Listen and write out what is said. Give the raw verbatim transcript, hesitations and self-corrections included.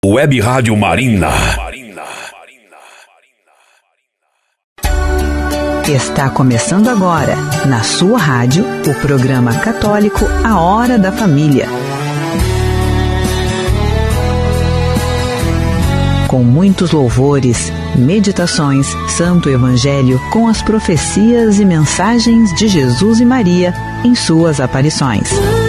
Web Rádio Marina. Está começando agora, na sua rádio, o programa católico A Hora da Família. Com muitos louvores, meditações, Santo Evangelho, com as profecias e mensagens de Jesus e Maria em suas aparições.